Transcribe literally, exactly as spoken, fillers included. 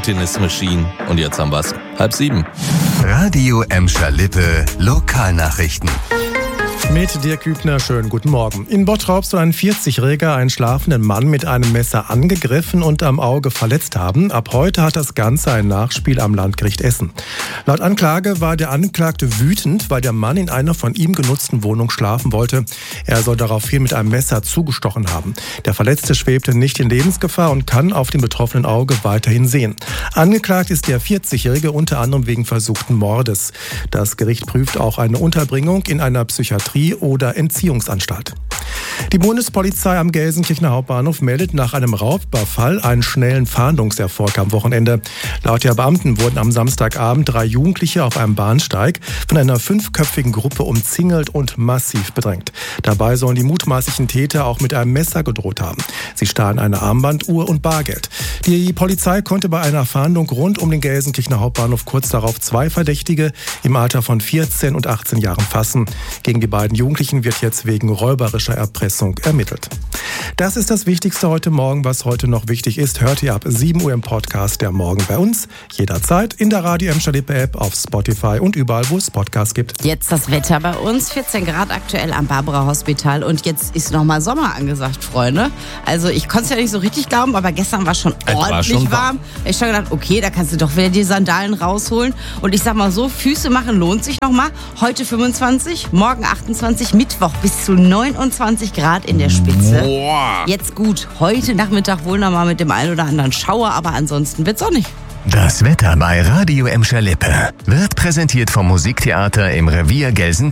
Tennis Machine. Und jetzt haben wir's. Halb sieben. Radio Emscher Lippe, Lokalnachrichten. Mit Dirk Kübner, schönen guten Morgen. In Bottrop soll ein vierzigjähriger einen schlafenden Mann mit einem Messer angegriffen und am Auge verletzt haben. Ab heute hat das Ganze ein Nachspiel am Landgericht Essen. Laut Anklage war der Angeklagte wütend, weil der Mann in einer von ihm genutzten Wohnung schlafen wollte. Er soll daraufhin mit einem Messer zugestochen haben. Der Verletzte schwebte nicht in Lebensgefahr und kann auf dem betroffenen Auge weiterhin sehen. Angeklagt ist der vierzigjährige unter anderem wegen versuchten Mordes. Das Gericht prüft auch eine Unterbringung in einer Psychiatrie oder Entziehungsanstalt. Die Bundespolizei am Gelsenkirchener Hauptbahnhof meldet nach einem Raubüberfall einen schnellen Fahndungserfolg am Wochenende. Laut der Beamten wurden am Samstagabend drei Jugendliche auf einem Bahnsteig von einer fünfköpfigen Gruppe umzingelt und massiv bedrängt. Dabei sollen die mutmaßlichen Täter auch mit einem Messer gedroht haben. Sie stahlen eine Armbanduhr und Bargeld. Die Polizei konnte bei einer Fahndung rund um den Gelsenkirchener Hauptbahnhof kurz darauf zwei Verdächtige im Alter von vierzehn und achtzehn Jahren fassen. Gegen die beiden Jugendlichen wird jetzt wegen räuberischer Erpressung ermittelt. Das ist das Wichtigste heute Morgen. Was heute noch wichtig ist, hört ihr ab sieben Uhr im Podcast der Morgen bei uns. Jederzeit in der Radio Emscher Lippe App, auf Spotify und überall, wo es Podcasts gibt. Jetzt das Wetter bei uns. vierzehn Grad aktuell am Barbara Hospital. Und jetzt ist nochmal Sommer angesagt, Freunde. Also ich konnte es ja nicht so richtig glauben, aber gestern war schon Es ordentlich war schon warm. Ich habe gedacht, okay, da kannst du doch wieder die Sandalen rausholen. Und ich sag mal so, Füße machen lohnt sich nochmal. Heute fünfundzwanzig, morgen achtundzwanzig, Mittwoch bis zu neunundzwanzig Grad in der Spitze. Boah. Jetzt gut, heute Nachmittag wohl nochmal mit dem einen oder anderen Schauer, aber ansonsten wird's sonnig. Das Wetter bei Radio Emscher Lippe wird präsentiert vom Musiktheater im Revier Gelsenkirchen.